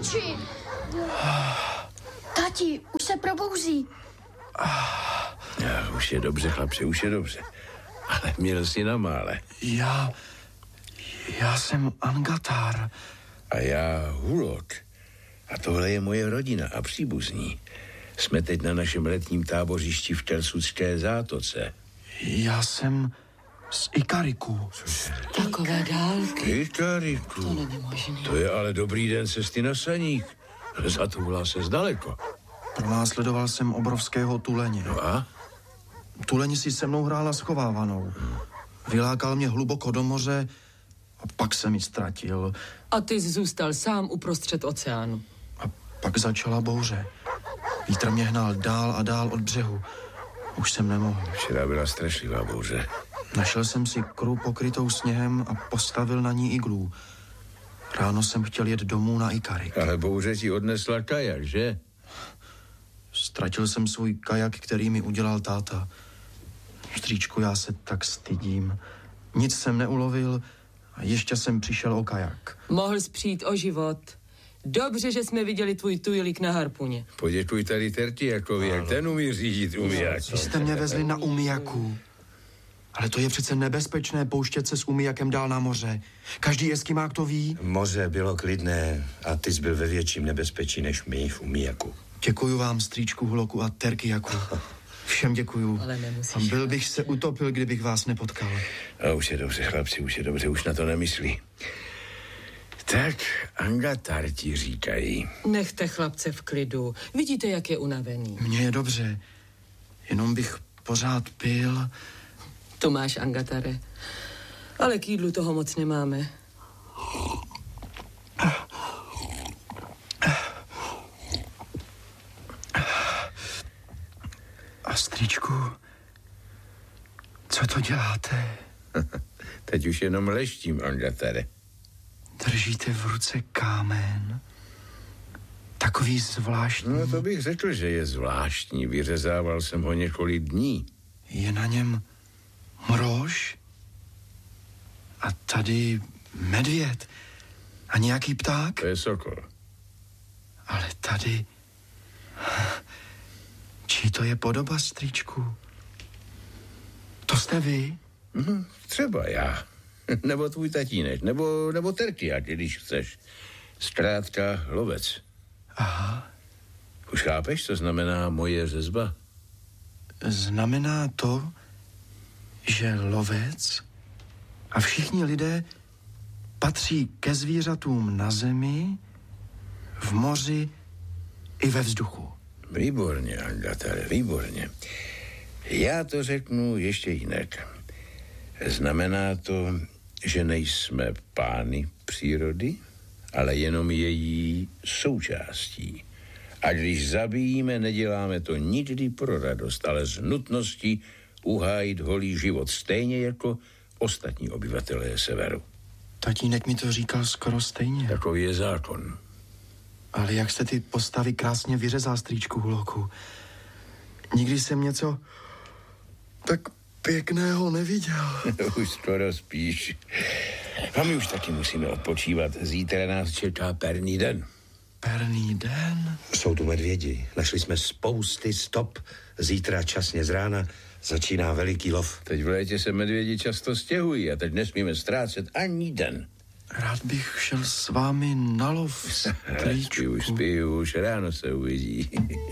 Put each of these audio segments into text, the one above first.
oči. Tati, už se probouzí. Už je dobře, chlapče, už je dobře. Ale měl jsi na mále. Já jsem Angatar. A já Hulot. A tohle je moje rodina a příbuzní. Jsme teď na našem letním tábořišti v Tersudské zátoce. Já jsem z Ikariku. Takové dálky. Ikariku. To není možné. To je ale dobrý den cesty na saník. Zatoulal se zdaleko. Pronásledoval jsem obrovského tuleně. No a? Tuleň si se mnou hrála schovávanou. Vylákal mě hluboko do moře a pak se mi ztratil. A ty jsi zůstal sám uprostřed oceánu. A pak začala bouře. Vítr mě hnal dál a dál od břehu. Už jsem nemohl. Včera byla strašlivá bouře. Našel jsem si kru pokrytou sněhem a postavil na ní iglu. Ráno jsem chtěl jet domů na Ikarik. Ale bouře ti odnesla kajak, že? Ztratil jsem svůj kajak, který mi udělal táta. Strýčku, já se tak stydím. Nic jsem neulovil a ještě jsem přišel o kajak. Mohl jsi přijít o život. Dobře, že jsme viděli tvůj tujlík na harpuně. Poděkuj tady Tertiakovi, jak ten umí řídit umijak. Vy jste mě vezli na umijaku. Ale to je přece nebezpečné pouštět se s umijakem dál na moře. Každý eskimák to ví. Moře bylo klidné a ty jsi byl ve větším nebezpečí než my v umijaku. Děkuju vám, strýčku Huloku a Terkiaku. Všem děkuju. Ale nemusíš. A byl bych se utopil, kdybych vás nepotkal. A už je dobře, chlapci, už je dobře, už na to nemyslí. Tak Angatar ti říkají. Nechte chlapce v klidu. Vidíte, jak je unavený. Mně je dobře. Jenom bych pořád pil. To máš, Angatare. Ale k jídlu toho moc nemáme. A strýčku, co to děláte? Teď už jenom leštím, Angatare. Držíte v ruce kámen. Takový zvláštní. No to bych řekl, že je zvláštní. Vyřezával jsem ho několik dní. Je na něm mrož a tady medvěd a nějaký pták. To je sokol. Ale tady... Čí to je podoba, strýčku? To jste vy? Třeba já. Nebo tvůj tatínek. Nebo Tertiak, když chceš. Zkrátka lovec. Aha. Už chápeš, co znamená moje řezba? Znamená to, že lovec a všichni lidé patří ke zvířatům na zemi, v moři i ve vzduchu. Výborně, Angatare, výborně. Já to řeknu ještě jinak. Znamená to, že nejsme pány přírody, ale jenom její součástí. A když zabijíme, neděláme to nikdy pro radost, ale z nutnosti uhájit holý život, stejně jako ostatní obyvatelé severu. Tatínek mi to říkal skoro stejně. Takový je zákon. Ale jak jste ty postavy krásně vyřezal, strýčku Huloku. Nikdy jsem něco tak pěkného neviděl. Už skoro spíš. A my už taky musíme odpočívat. Zítra nás čeká perný den. Perný den? Jsou tu medvědi. Našli jsme spousty stop. Zítra časně z rána začíná veliký lov. Teď v létě se medvědi často stěhují a teď nesmíme ztrácet ani den. Rád bych šel s vámi na lov, strýčku. Spí už, ráno se uvidí.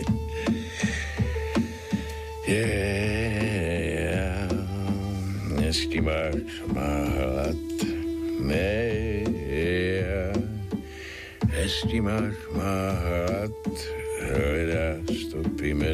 Dnesky máš hlad. Dnesky máš hlad. Hledá stopy